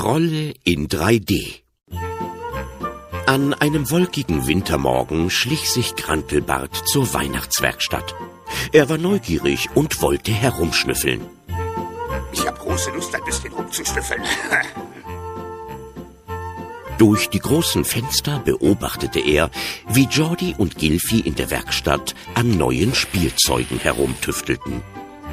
Trolle in 3D. An einem wolkigen Wintermorgen schlich sich Grantelbart zur Weihnachtswerkstatt. Er war neugierig und wollte herumschnüffeln. Ich habe große Lust, ein bisschen rumzuschnüffeln. Durch die großen Fenster beobachtete er, wie Geordie und Gilfi in der Werkstatt an neuen Spielzeugen herumtüftelten.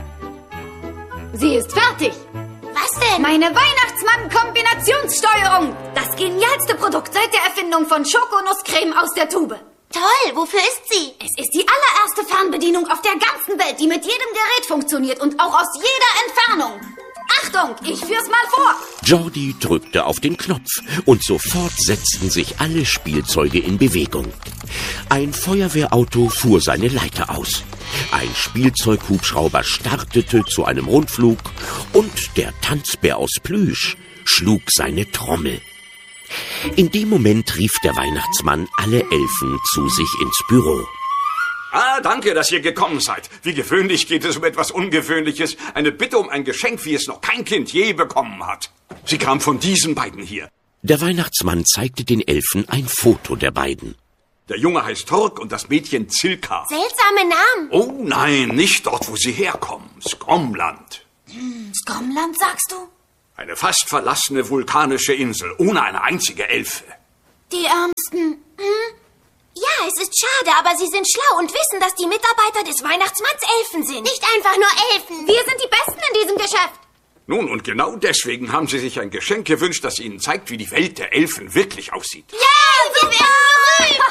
Sie ist fertig. Was denn? Meine Weihnachtsmann-Kombinationssteuerung. Das genialste Produkt seit der Erfindung von Schokonusscreme aus der Tube. Toll, wofür ist sie? Es ist die allererste Fernbedienung auf der ganzen Welt, die mit jedem Gerät funktioniert und auch aus jeder Entfernung. Achtung, ich führ's mal vor. Geordie drückte auf den Knopf und sofort setzten sich alle Spielzeuge in Bewegung. Ein Feuerwehrauto fuhr seine Leiter aus. Ein Spielzeughubschrauber startete zu einem Rundflug und der Tanzbär aus Plüsch schlug seine Trommel. In dem Moment rief der Weihnachtsmann alle Elfen zu sich ins Büro. Danke, dass ihr gekommen seid. Wie gewöhnlich geht es um etwas Ungewöhnliches. Eine Bitte um ein Geschenk, wie es noch kein Kind je bekommen hat. Sie kam von diesen beiden hier. Der Weihnachtsmann zeigte den Elfen ein Foto der beiden. Der Junge heißt Tork und das Mädchen Zilka. Seltsame Namen. Oh nein, nicht dort, wo sie herkommen. Skromland. Skromland, sagst du? Eine fast verlassene vulkanische Insel, ohne eine einzige Elfe. Die Ärmsten. Ja, es ist schade, aber sie sind schlau und wissen, dass die Mitarbeiter des Weihnachtsmanns Elfen sind. Nicht einfach nur Elfen. Wir sind die Besten in diesem Geschäft. Nun, und genau deswegen haben sie sich ein Geschenk gewünscht, das ihnen zeigt, wie die Welt der Elfen wirklich aussieht. Ja, wir werden berühmt.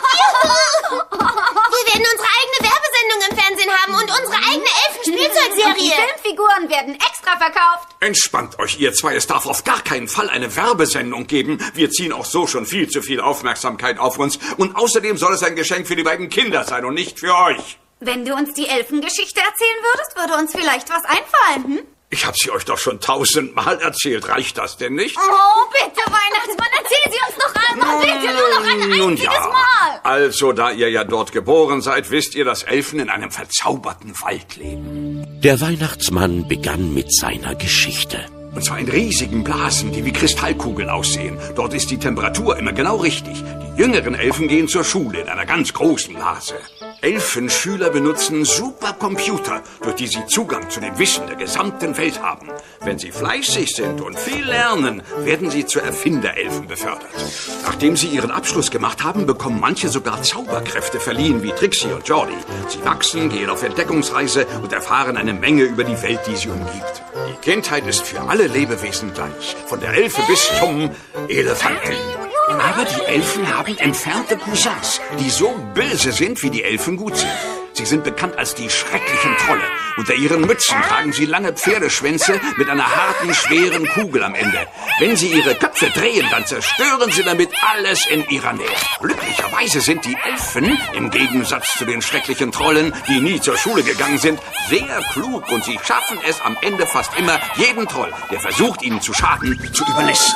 Wir werden unsere eigene Werbesendung im Fernsehen haben und unsere eigene Elfen-Spielzeugserie. Und die Filmfiguren werden extra verkauft. Entspannt euch, ihr zwei. Es darf auf gar keinen Fall eine Werbesendung geben. Wir ziehen auch so schon viel zu viel Aufmerksamkeit auf uns. Und außerdem soll es ein Geschenk für die beiden Kinder sein und nicht für euch. Wenn du uns die Elfengeschichte erzählen würdest, würde uns vielleicht was einfallen, Ich habe sie euch doch schon 1000-mal erzählt. Reicht das denn nicht? Oh, bitte, Weihnachtsmann, erzähl sie uns noch einmal. Bitte, nur noch ein einziges Mal. Also, da ihr ja dort geboren seid, wisst ihr, dass Elfen in einem verzauberten Wald leben. Der Weihnachtsmann begann mit seiner Geschichte. Und zwar in riesigen Blasen, die wie Kristallkugeln aussehen. Dort ist die Temperatur immer genau richtig. Die jüngeren Elfen gehen zur Schule in einer ganz großen Blase. Elfenschüler benutzen Supercomputer, durch die sie Zugang zu dem Wissen der gesamten Welt haben. Wenn sie fleißig sind und viel lernen, werden sie zu Erfinderelfen befördert. Nachdem sie ihren Abschluss gemacht haben, bekommen manche sogar Zauberkräfte verliehen, wie Trixie und Geordie. Sie wachsen, gehen auf Entdeckungsreise und erfahren eine Menge über die Welt, die sie umgibt. Die Kindheit ist für alle Lebewesen gleich, von der Elfe bis zum Elefanten. Aber die Elfen haben entfernte Cousins, die so böse sind, wie die Elfen gut sind. Sie sind bekannt als die schrecklichen Trolle. Unter ihren Mützen tragen sie lange Pferdeschwänze mit einer harten, schweren Kugel am Ende. Wenn sie ihre Köpfe drehen, dann zerstören sie damit alles in ihrer Nähe. Glücklicherweise sind die Elfen, im Gegensatz zu den schrecklichen Trollen, die nie zur Schule gegangen sind, sehr klug und sie schaffen es am Ende fast immer, jeden Troll, der versucht, ihnen zu schaden, zu überlisten.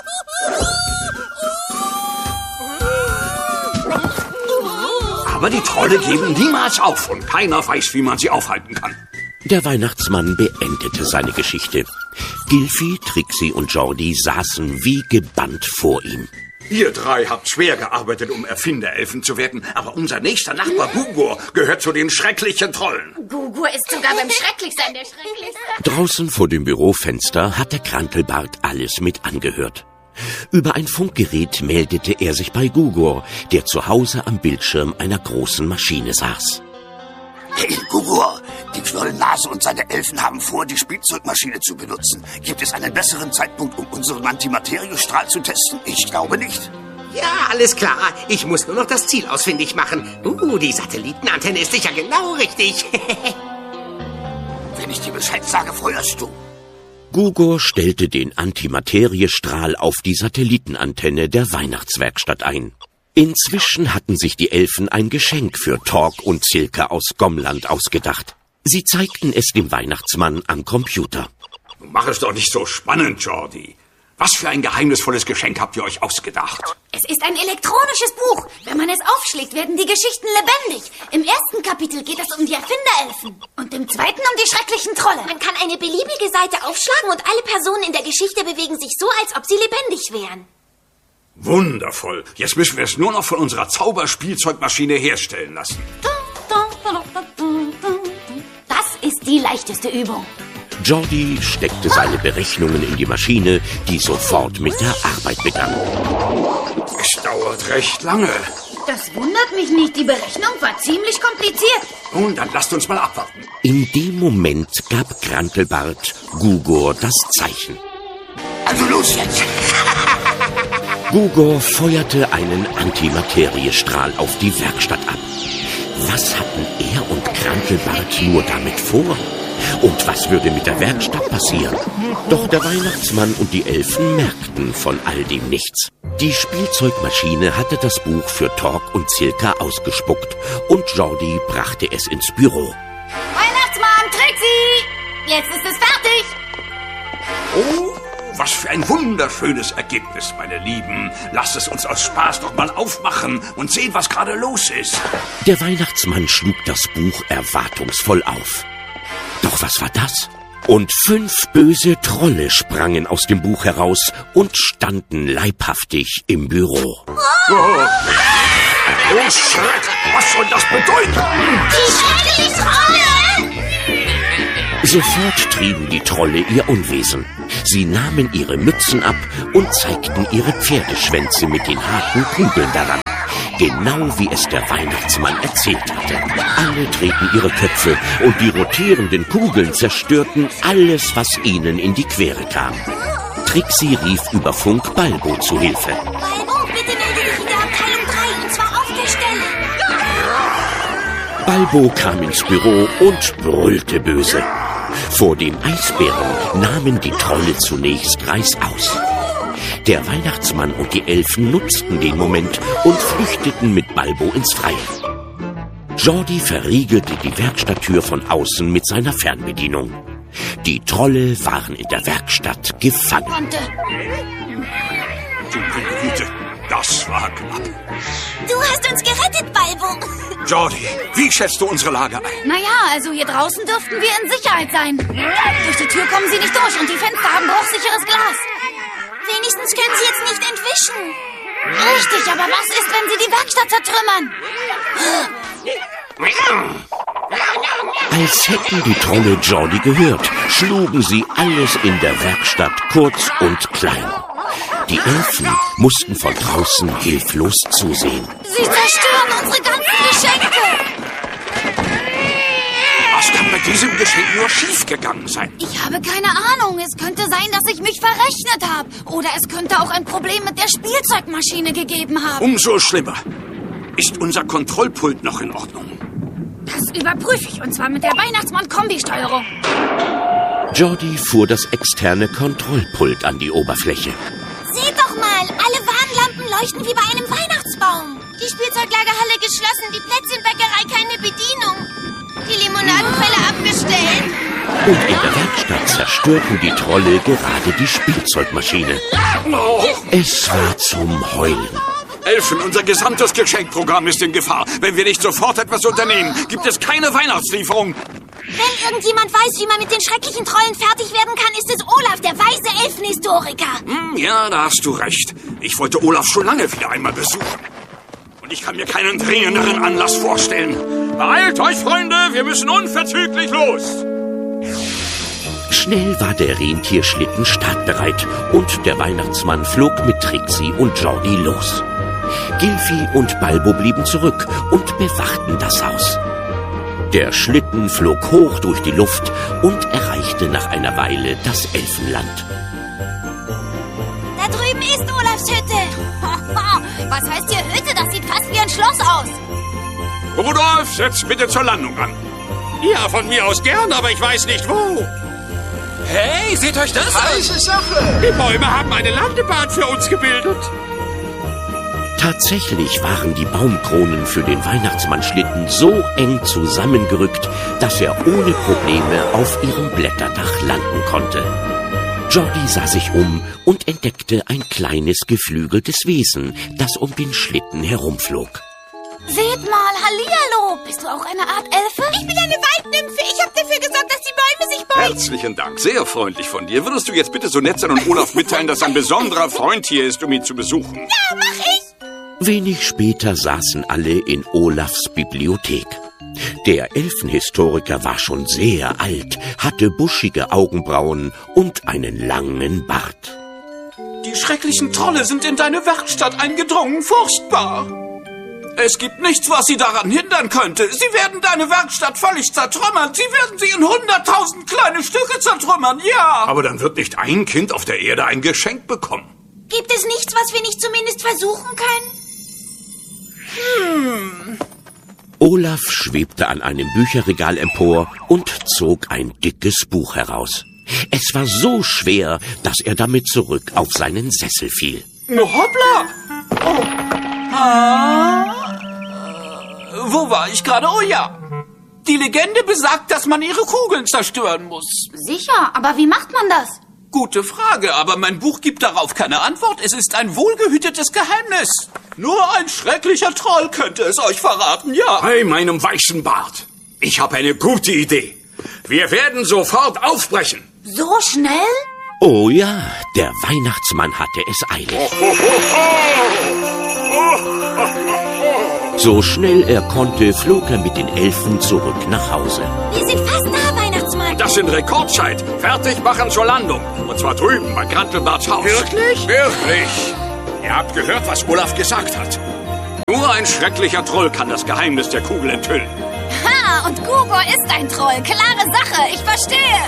Aber die Trolle geben niemals auf und keiner weiß, wie man sie aufhalten kann. Der Weihnachtsmann beendete seine Geschichte. Gilfi, Trixie und Geordie saßen wie gebannt vor ihm. Ihr drei habt schwer gearbeitet, um Erfinderelfen zu werden, aber unser nächster Nachbar Gugur gehört zu den schrecklichen Trollen. Gugur ist sogar beim Schrecklichsein der Schrecklichste. Draußen vor dem Bürofenster hat der Grantelbart alles mit angehört. Über ein Funkgerät meldete er sich bei Gugur, der zu Hause am Bildschirm einer großen Maschine saß. Hey, Gugur, die Knollennase und seine Elfen haben vor, die Spielzeugmaschine zu benutzen. Gibt es einen besseren Zeitpunkt, um unseren Antimateriestrahl zu testen? Ich glaube nicht. Ja, alles klar. Ich muss nur noch das Ziel ausfindig machen. Die Satellitenantenne ist sicher genau richtig. Wenn ich dir Bescheid sage, feuerst du. Gugur stellte den Antimateriestrahl auf die Satellitenantenne der Weihnachtswerkstatt ein. Inzwischen hatten sich die Elfen ein Geschenk für Tork und Zilka aus Gomland ausgedacht. Sie zeigten es dem Weihnachtsmann am Computer. Mach es doch nicht so spannend, Geordie. Was für ein geheimnisvolles Geschenk habt ihr euch ausgedacht? Es ist ein elektronisches Buch. Wenn man es aufschlägt, werden die Geschichten lebendig. Im ersten Kapitel geht es um die Erfinderelfen und im zweiten um die schrecklichen Trolle. Man kann eine beliebige Seite aufschlagen und alle Personen in der Geschichte bewegen sich so, als ob sie lebendig wären. Wundervoll. Jetzt müssen wir es nur noch von unserer Zauberspielzeugmaschine herstellen lassen. Das ist die leichteste Übung. Jordi steckte seine Berechnungen in die Maschine, die sofort mit der Arbeit begann. Es dauert recht lange. Das wundert mich nicht. Die Berechnung war ziemlich kompliziert. Nun, dann lasst uns mal abwarten. In dem Moment gab Krankelbart Gugor das Zeichen. Also los jetzt. Gugor feuerte einen Antimateriestrahl auf die Werkstatt ab. Was hatten er und Krankelbart nur damit vor? Und was würde mit der Werkstatt passieren? Doch der Weihnachtsmann und die Elfen merkten von all dem nichts. Die Spielzeugmaschine hatte das Buch für Tork und Zilka ausgespuckt und Jordi brachte es ins Büro. Weihnachtsmann, Trixie! Jetzt ist es fertig. Oh, was für ein wunderschönes Ergebnis, meine Lieben. Lasst es uns aus Spaß doch mal aufmachen und sehen, was gerade los ist. Der Weihnachtsmann schlug das Buch erwartungsvoll auf. Doch was war das? Und 5 böse Trolle sprangen aus dem Buch heraus und standen leibhaftig im Büro. Oh, Schreck! Was soll das bedeuten? Die schrecklichen Trolle! Sofort trieben die Trolle ihr Unwesen. Sie nahmen ihre Mützen ab und zeigten ihre Pferdeschwänze mit den harten Kugeln daran. Genau wie es der Weihnachtsmann erzählt hatte. Alle drehten ihre Köpfe und die rotierenden Kugeln zerstörten alles, was ihnen in die Quere kam. Trixie rief über Funk Balbo zu Hilfe. Balbo, bitte melde dich in der Abteilung 3 und zwar auf der Stelle. Balbo kam ins Büro und brüllte böse. Vor dem Eisbären nahmen die Trolle zunächst reißaus. Der Weihnachtsmann und die Elfen nutzten den Moment und flüchteten mit Balbo ins Freie. Jordi verriegelte die Werkstatttür von außen mit seiner Fernbedienung. Die Trolle waren in der Werkstatt gefangen. Du meine Güte, das war knapp. Du hast uns gerettet, Balbo. Jordi, wie schätzt du unsere Lage ein? Naja, also hier draußen dürften wir in Sicherheit sein. Durch die Tür kommen sie nicht durch und die Fenster haben bruchsicheres Glas. Wenigstens können sie jetzt nicht entwischen. Richtig, aber was ist, wenn sie die Werkstatt zertrümmern? Als hätten die Trolle Jordi gehört, schlugen sie alles in der Werkstatt kurz und klein. Die Elfen mussten von draußen hilflos zusehen. Sie zerstören unsere ganzen Geschenke. Was kann bei diesem Geschenk nur schiefgegangen sein? Ich habe keine Ahnung. Es könnte sein, dass ich mich verrechnet habe. Oder es könnte auch ein Problem mit der Spielzeugmaschine gegeben haben. Umso schlimmer. Ist unser Kontrollpult noch in Ordnung? Das überprüfe ich, und zwar mit der Weihnachtsmann-Kombisteuerung. Jordi fuhr das externe Kontrollpult an die Oberfläche. Seht doch mal, alle Warnlampen leuchten wie bei einem Weihnachtsbaum. Die Spielzeuglagerhalle geschlossen, die Plätzchenbäckerei keine Bedienung. Die Limonadenquelle abgestellt. Und in der Werkstatt zerstörten die Trolle gerade die Spielzeugmaschine. Es war zum Heulen. Elfen, unser gesamtes Geschenkprogramm ist in Gefahr. Wenn wir nicht sofort etwas unternehmen, gibt es keine Weihnachtslieferung. Wenn irgendjemand weiß, wie man mit den schrecklichen Trollen fertig werden kann, ist es Olaf, der weise Elfenhistoriker. Ja, da hast du recht. Ich wollte Olaf schon lange wieder einmal besuchen. Und ich kann mir keinen dringenderen Anlass vorstellen. Beeilt euch, Freunde, wir müssen unverzüglich los. Schnell war der Rentierschlitten startbereit und der Weihnachtsmann flog mit Trixie und Jordi los. Gilfi und Balbo blieben zurück und bewachten das Haus. Der Schlitten flog hoch durch die Luft und erreichte nach einer Weile das Elfenland. Da drüben ist Olafs Hütte. Was heißt hier Hütte? Das sieht fast wie ein Schloss aus. Rudolf, setz bitte zur Landung an. Ja, von mir aus gern, aber ich weiß nicht wo. Hey, seht euch das an! Heiße Sache! Die Bäume haben eine Landebahn für uns gebildet. Tatsächlich waren die Baumkronen für den Weihnachtsmannschlitten so eng zusammengerückt, dass er ohne Probleme auf ihrem Blätterdach landen konnte. Jordi sah sich um und entdeckte ein kleines geflügeltes Wesen, das um den Schlitten herumflog. Seht mal, hallihallo. Bist du auch eine Art Elfe? Ich bin eine Waldnymphe. Ich habe dafür gesorgt, dass die Bäume sich beugen. Herzlichen Dank, sehr freundlich von dir. Würdest du jetzt bitte so nett sein und Olaf mitteilen, dass ein besonderer Freund hier ist, um ihn zu besuchen? Ja, mach ich. Wenig später saßen alle in Olafs Bibliothek. Der Elfenhistoriker war schon sehr alt, hatte buschige Augenbrauen und einen langen Bart. Die schrecklichen Trolle sind in deine Werkstatt eingedrungen. Furchtbar. Es gibt nichts, was sie daran hindern könnte. Sie werden deine Werkstatt völlig zertrümmern. Sie werden sie in 100.000 kleine Stücke zertrümmern, ja. Aber dann wird nicht ein Kind auf der Erde ein Geschenk bekommen. Gibt es nichts, was wir nicht zumindest versuchen können? Olaf schwebte an einem Bücherregal empor und zog ein dickes Buch heraus. Es war so schwer, dass er damit zurück auf seinen Sessel fiel. Hoppla! Oh. Wo war ich gerade? Oh ja. Die Legende besagt, dass man ihre Kugeln zerstören muss. Sicher, aber wie macht man das? Gute Frage, aber mein Buch gibt darauf keine Antwort. Es ist ein wohlgehütetes Geheimnis. Nur ein schrecklicher Troll könnte es euch verraten, ja. Bei meinem weißen Bart. Ich habe eine gute Idee. Wir werden sofort aufbrechen. So schnell? Oh ja, der Weihnachtsmann hatte es eilig. So schnell er konnte, flog er mit den Elfen zurück nach Hause. Wir sind fast da, Weihnachtsmann. Das in Rekordzeit. Fertig machen zur Landung. Und zwar drüben bei Grantelbarts Haus. Wirklich? Wirklich. Ihr habt gehört, was Olaf gesagt hat. Nur ein schrecklicher Troll kann das Geheimnis der Kugel enthüllen. Ha, und Gugor ist ein Troll. Klare Sache, ich verstehe.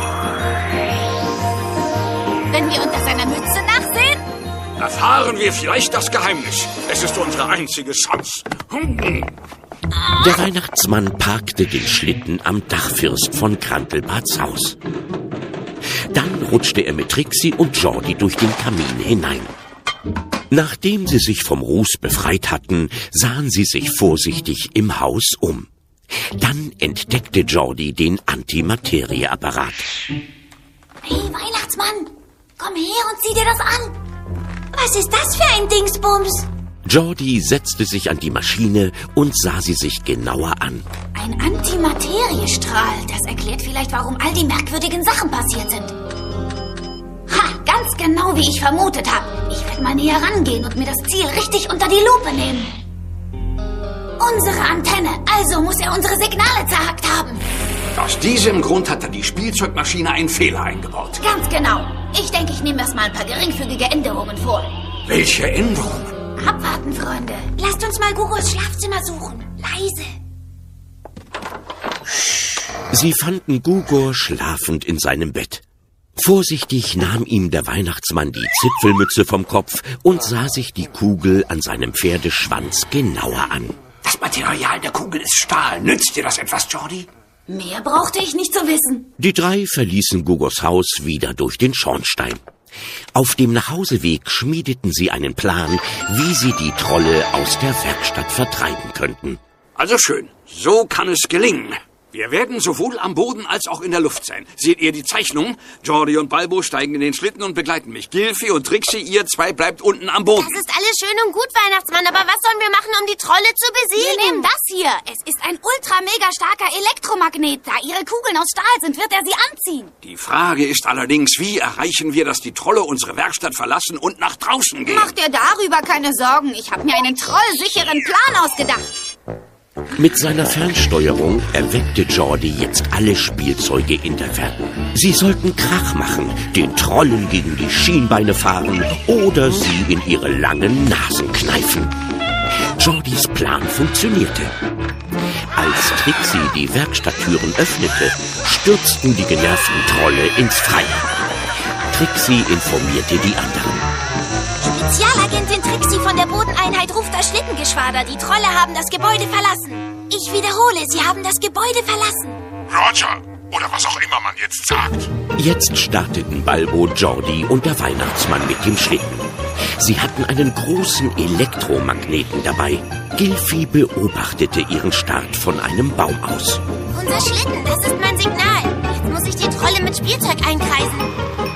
Wenn wir unter seiner Mütze nachsehen? Erfahren wir vielleicht das Geheimnis. Es ist unsere einzige Chance. Der Weihnachtsmann parkte den Schlitten am Dachfirst von Grantelbarts Haus. Dann rutschte er mit Trixie und Jordi durch den Kamin hinein. Nachdem sie sich vom Ruß befreit hatten, sahen sie sich vorsichtig im Haus um. Dann entdeckte Jordi den Antimaterieapparat. Hey, Weihnachtsmann, komm her und sieh dir das an. Was ist das für ein Dingsbums? Jordi setzte sich an die Maschine und sah sie sich genauer an. Ein Antimateriestrahl. Das erklärt vielleicht, warum all die merkwürdigen Sachen passiert sind. Ha, ganz genau, wie ich vermutet habe. Ich werde mal näher rangehen und mir das Ziel richtig unter die Lupe nehmen. Unsere Antenne. Also muss er unsere Signale zerhackt haben. Aus diesem Grund hat die Spielzeugmaschine einen Fehler eingebaut. Ganz genau. Ich denke, ich nehme erst mal ein paar geringfügige Änderungen vor. Welche Änderungen? Abwarten, Freunde. Lasst uns mal Gugors Schlafzimmer suchen. Leise. Sie fanden Gugor schlafend in seinem Bett. Vorsichtig nahm ihm der Weihnachtsmann die Zipfelmütze vom Kopf und sah sich die Kugel an seinem Pferdeschwanz genauer an. Das Material der Kugel ist Stahl. Nützt dir das etwas, Jordi? Mehr brauchte ich nicht zu wissen. Die drei verließen Gugors Haus wieder durch den Schornstein. Auf dem Nachhauseweg schmiedeten sie einen Plan, wie sie die Trolle aus der Werkstatt vertreiben könnten. Also schön. So kann es gelingen. Wir werden sowohl am Boden als auch in der Luft sein. Seht ihr die Zeichnung? Jordi und Balbo steigen in den Schlitten und begleiten mich. Gilfi und Trixie, ihr zwei bleibt unten am Boden. Das ist alles schön und gut, Weihnachtsmann, aber was sollen wir machen, um die Trolle zu besiegen? Wir nehmen das hier. Es ist ein ultra-mega starker Elektromagnet. Da ihre Kugeln aus Stahl sind, wird er sie anziehen. Die Frage ist allerdings, wie erreichen wir, dass die Trolle unsere Werkstatt verlassen und nach draußen gehen? Mach dir darüber keine Sorgen. Ich habe mir einen trollsicheren Plan ausgedacht. Mit seiner Fernsteuerung erweckte Jordi jetzt alle Spielzeuge in der Ferne. Sie sollten Krach machen, den Trollen gegen die Schienbeine fahren oder sie in ihre langen Nasen kneifen. Jordis Plan funktionierte. Als Trixie die Werkstatttüren öffnete, stürzten die genervten Trolle ins Freie. Trixie informierte die anderen. Spezialagentin Trixie von der Bodeneinheit ruft das Schlittengeschwader. Die Trolle haben das Gebäude verlassen. Ich wiederhole, sie haben das Gebäude verlassen. Roger, oder was auch immer man jetzt sagt. Jetzt starteten Balbo, Jordi und der Weihnachtsmann mit dem Schlitten. Sie hatten einen großen Elektromagneten dabei. Gilfi beobachtete ihren Start von einem Baum aus. Unser Schlitten, das ist mein Signal. Jetzt muss ich die Trolle mit Spielzeug einkreisen.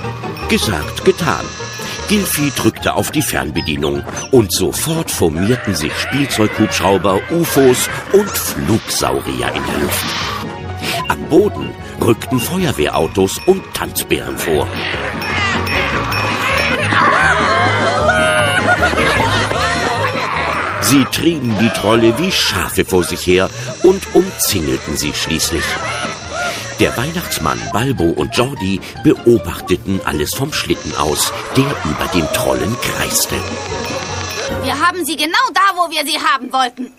Gesagt, getan. Gilfi drückte auf die Fernbedienung und sofort formierten sich Spielzeughubschrauber, UFOs und Flugsaurier in der Luft. Am Boden rückten Feuerwehrautos und Tanzbären vor. Sie trieben die Trolle wie Schafe vor sich her und umzingelten sie schließlich. Der Weihnachtsmann, Balbo und Jordi beobachteten alles vom Schlitten aus, der über den Trollen kreiste. Wir haben sie genau da, wo wir sie haben wollten.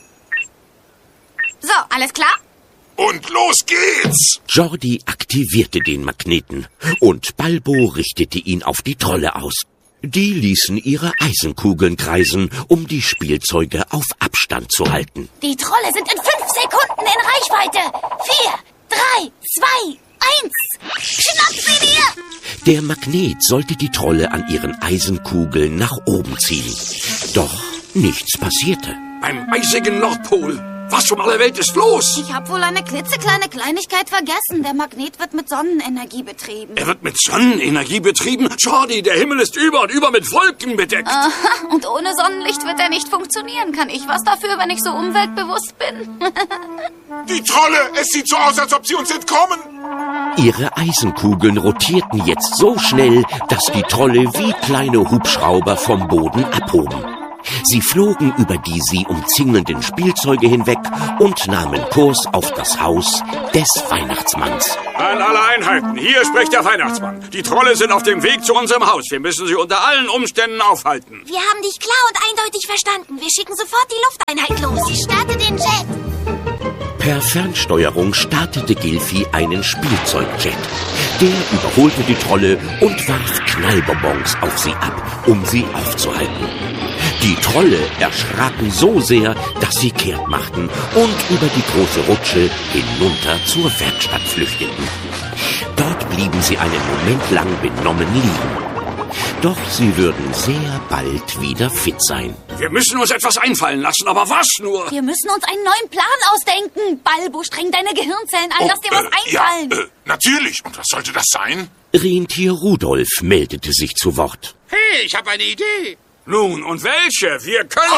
So, alles klar? Und los geht's! Jordi aktivierte den Magneten und Balbo richtete ihn auf die Trolle aus. Die ließen ihre Eisenkugeln kreisen, um die Spielzeuge auf Abstand zu halten. Die Trolle sind in 5 Sekunden in Reichweite. 4, 3, 2, 1. Schnapp sie dir! Der Magnet sollte die Trolle an ihren Eisenkugeln nach oben ziehen. Doch nichts passierte. Beim eisigen Nordpol. Was um aller Welt ist los? Ich habe wohl eine klitzekleine Kleinigkeit vergessen. Der Magnet wird mit Sonnenenergie betrieben. Er wird mit Sonnenenergie betrieben? Jordi, der Himmel ist über und über mit Wolken bedeckt. Aha, und ohne Sonnenlicht wird er nicht funktionieren. Kann ich was dafür, wenn ich so umweltbewusst bin? Die Trolle! Es sieht so aus, als ob sie uns entkommen! Ihre Eisenkugeln rotierten jetzt so schnell, dass die Trolle wie kleine Hubschrauber vom Boden abhoben. Sie flogen über die sie umzingelnden Spielzeuge hinweg und nahmen Kurs auf das Haus des Weihnachtsmanns. An alle Einheiten, hier spricht der Weihnachtsmann. Die Trolle sind auf dem Weg zu unserem Haus. Wir müssen sie unter allen Umständen aufhalten. Wir haben dich klar und eindeutig verstanden. Wir schicken sofort die Lufteinheit los. Ich starte den Jet. Per Fernsteuerung startete Gilfi einen Spielzeugjet. Der überholte die Trolle und warf Knallbonbons auf sie ab, um sie aufzuhalten. Die Trolle erschraken so sehr, dass sie kehrt machten und über die große Rutsche hinunter zur Werkstatt flüchteten. Dort blieben sie einen Moment lang benommen liegen. Doch sie würden sehr bald wieder fit sein. Wir müssen uns etwas einfallen lassen, aber was nur? Wir müssen uns einen neuen Plan ausdenken. Balbo, streng deine Gehirnzellen an, lass dir was einfallen. Ja, natürlich. Und was sollte das sein? Rentier Rudolf meldete sich zu Wort. Hey, ich habe eine Idee. Nun, und welche? Wir können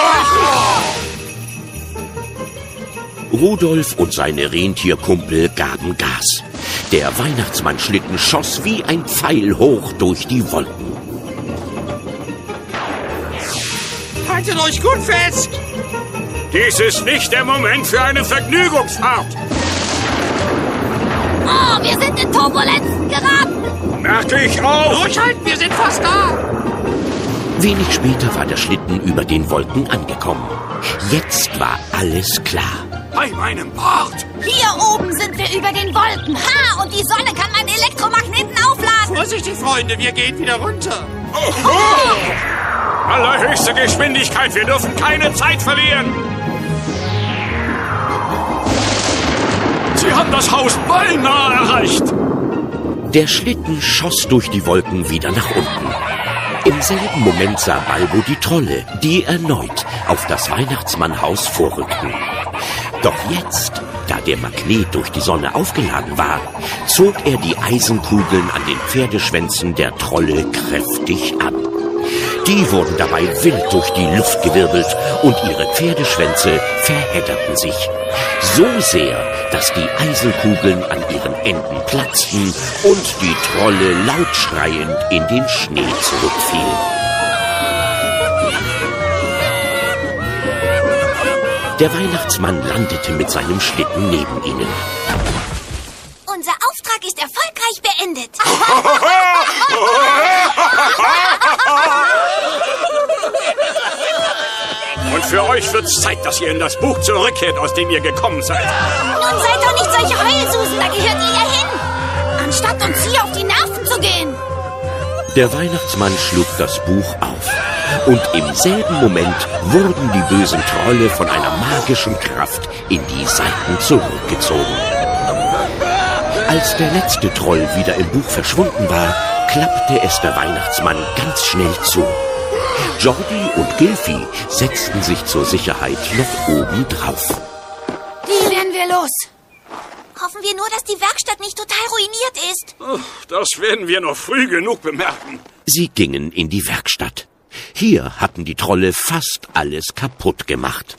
Rudolf und seine Rentierkumpel gaben Gas. Der Weihnachtsmann-Schlitten schoss wie ein Pfeil hoch durch die Wolken. Haltet euch gut fest. Dies ist nicht der Moment für eine Vergnügungsfahrt. Oh, wir sind in Turbulenzen geraten. Merke ich auch. Durchhalten, wir sind fast da. Wenig später war der Schlitten über den Wolken angekommen. Jetzt war alles klar. Bei meinem Bart. Hier oben sind wir über den Wolken. Ha, und die Sonne kann meinen Elektromagneten aufladen. Vorsichtig, Freunde, wir gehen wieder runter. Allerhöchste Geschwindigkeit, wir dürfen keine Zeit verlieren. Sie haben das Haus beinahe erreicht. Der Schlitten schoss durch die Wolken wieder nach unten. Im selben Moment sah Balbo die Trolle, die erneut auf das Weihnachtsmannhaus vorrückten. Doch jetzt, da der Magnet durch die Sonne aufgeladen war, zog er die Eisenkugeln an den Pferdeschwänzen der Trolle kräftig an. Die wurden dabei wild durch die Luft gewirbelt und ihre Pferdeschwänze verhedderten sich. So sehr, dass die Eisenkugeln an ihren Enden platzten und die Trolle laut schreiend in den Schnee zurückfielen. Der Weihnachtsmann landete mit seinem Schlitten neben ihnen. Unser Auftrag ist erfolgreich beendet. Und für euch wird's Zeit, dass ihr in das Buch zurückkehrt, aus dem ihr gekommen seid. Nun seid doch nicht solche Heulsusen, da gehört ihr ja hin. Anstatt uns hier auf die Nerven zu gehen. Der Weihnachtsmann schlug das Buch auf. Und im selben Moment wurden die bösen Trolle von einer magischen Kraft in die Seiten zurückgezogen. Als der letzte Troll wieder im Buch verschwunden war, klappte es der Weihnachtsmann ganz schnell zu. Jordi und Gilfi setzten sich zur Sicherheit noch oben drauf. Wie werden wir los? Hoffen wir nur, dass die Werkstatt nicht total ruiniert ist. Das werden wir noch früh genug bemerken. Sie gingen in die Werkstatt. Hier hatten die Trolle fast alles kaputt gemacht.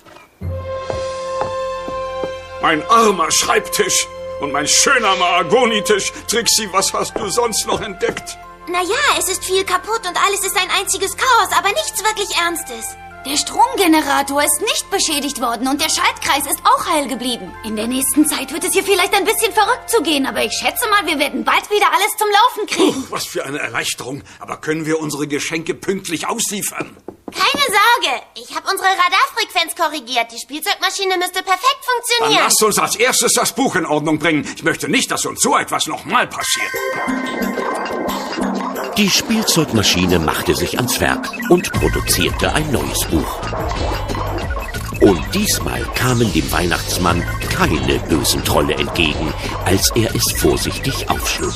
Mein armer Schreibtisch und mein schöner Mahagonitisch. Trixie, was hast du sonst noch entdeckt? Naja, es ist viel kaputt und alles ist ein einziges Chaos, aber nichts wirklich Ernstes. Der Stromgenerator ist nicht beschädigt worden und der Schaltkreis ist auch heil geblieben. In der nächsten Zeit wird es hier vielleicht ein bisschen verrückt zugehen, aber ich schätze mal, wir werden bald wieder alles zum Laufen kriegen. Was für eine Erleichterung. Aber können wir unsere Geschenke pünktlich ausliefern? Keine Sorge, ich habe unsere Radarfrequenz korrigiert. Die Spielzeugmaschine müsste perfekt Dann funktionieren. lasst uns als erstes das Buch in Ordnung bringen. Ich möchte nicht, dass uns so etwas nochmal passiert. Die Spielzeugmaschine machte sich ans Werk und produzierte ein neues Buch. Und diesmal kamen dem Weihnachtsmann keine bösen Trolle entgegen, als er es vorsichtig aufschlug.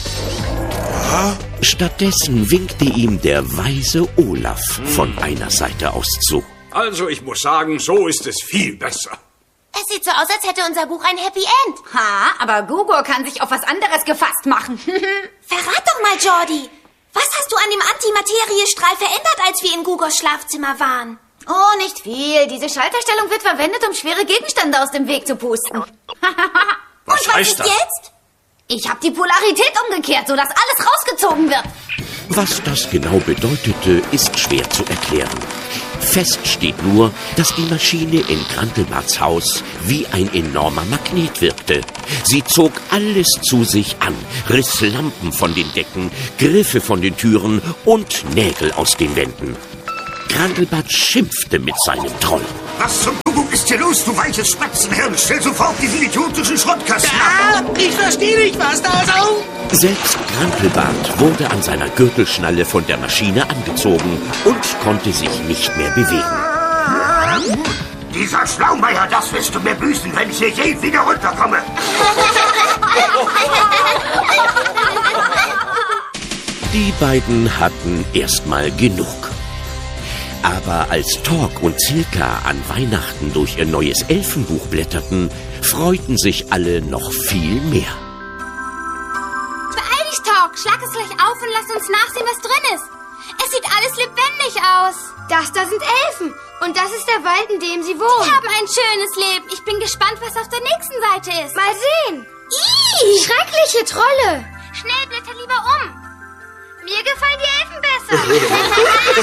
Stattdessen winkte ihm der weise Olaf von einer Seite aus zu. Also, ich muss sagen, so ist es viel besser. Es sieht so aus, als hätte unser Buch ein Happy End. Ha, aber Gugor kann sich auf was anderes gefasst machen. Verrat doch mal, Jordi. Was hast du an dem Antimateriestrahl verändert, als wir in Gugors Schlafzimmer waren? Oh, nicht viel. Diese Schalterstellung wird verwendet, um schwere Gegenstände aus dem Weg zu pusten. Und was ist jetzt? Ich habe die Polarität umgekehrt, sodass alles rausgezogen wird. Was das genau bedeutete, ist schwer zu erklären. Fest steht nur, dass die Maschine in Grantelbarts Haus wie ein enormer Magnet wirkte. Sie zog alles zu sich an, riss Lampen von den Decken, Griffe von den Türen und Nägel aus den Wänden. Grantelbart schimpfte mit seinem Troll. Was zum Kuckuck ist hier los, du weiches Spatzenhirn? Stell sofort diesen idiotischen Schrottkasten ab. Ich verstehe nicht, was da so... Selbst Grantelbart wurde an seiner Gürtelschnalle von der Maschine angezogen und konnte sich nicht mehr bewegen. Dieser Schlaumeier, das wirst du mir büßen, wenn ich hier je wieder runterkomme. Die beiden hatten erstmal genug. Aber als Tork und Zilka an Weihnachten durch ihr neues Elfenbuch blätterten, freuten sich alle noch viel mehr. Beeil dich, Tork. Schlag es gleich auf und lass uns nachsehen, was drin ist. Es sieht alles lebendig aus. Das da sind Elfen. Und das ist der Wald, in dem sie wohnen. Die haben ein schönes Leben. Ich bin gespannt, was auf der nächsten Seite ist. Mal sehen. Ih! Schreckliche Trolle. Schnell, blätter lieber um. Mir gefallen die Elfen besser.